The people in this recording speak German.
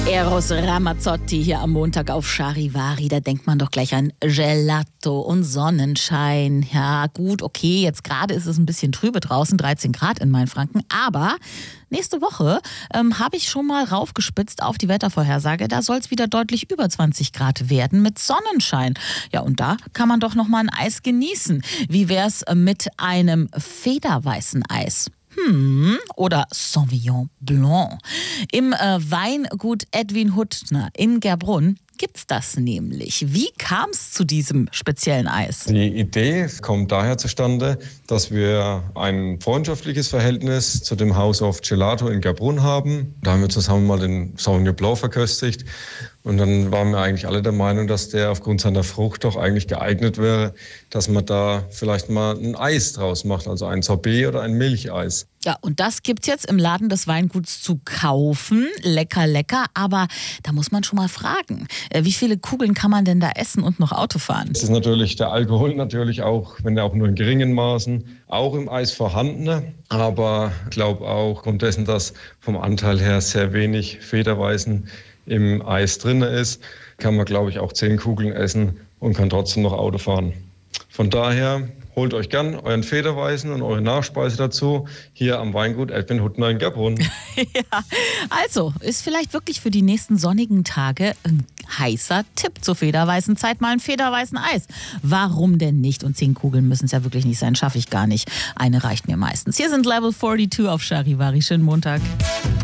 Eros Ramazzotti hier am Montag auf Charivari. Da denkt man doch gleich an Gelato und Sonnenschein. Ja gut, okay, jetzt gerade ist es ein bisschen trübe draußen, 13 Grad in Mainfranken. Aber nächste Woche habe ich schon mal raufgespitzt auf die Wettervorhersage. Da soll es wieder deutlich über 20 Grad werden mit Sonnenschein. Ja, und da kann man doch noch mal ein Eis genießen. Wie wär's mit einem federweißen Eis? Oder Sauvignon Blanc. Im Weingut Edwin Huttner in Gerbrunn gibt's das nämlich. Wie kam es zu diesem speziellen Eis? Die Idee kommt daher zustande, dass wir ein freundschaftliches Verhältnis zu dem House of Gelato in Gerbrunn haben. Da haben wir zusammen mal den Sauvignon Blanc verköstigt. Und dann waren wir eigentlich alle der Meinung, dass der aufgrund seiner Frucht doch eigentlich geeignet wäre, dass man da vielleicht mal ein Eis draus macht, also ein Sorbet oder ein Milcheis. Ja, und das gibt's jetzt im Laden des Weinguts zu kaufen. Lecker, lecker. Aber da muss man schon mal fragen, wie viele Kugeln kann man denn da essen und noch Auto fahren? Es ist natürlich der Alkohol natürlich auch, wenn er auch nur in geringen Maßen, auch im Eis vorhanden. Aber ich glaube auch aufgrund dessen, dass vom Anteil her sehr wenig Federweißen im Eis drin ist, kann man, glaube ich, auch 10 Kugeln essen und kann trotzdem noch Auto fahren. Von daher holt euch gern euren Federweißen und eure Nachspeise dazu hier am Weingut Edwin Huttner in Gerbrunn. Ja, also ist vielleicht wirklich für die nächsten sonnigen Tage ein heißer Tipp zur federweißen Zeit mal ein federweißen Eis. Warum denn nicht? Und 10 Kugeln müssen es ja wirklich nicht sein, schaffe ich gar nicht. Eine reicht mir meistens. Hier sind Level 42 auf Charivari. Schönen Montag.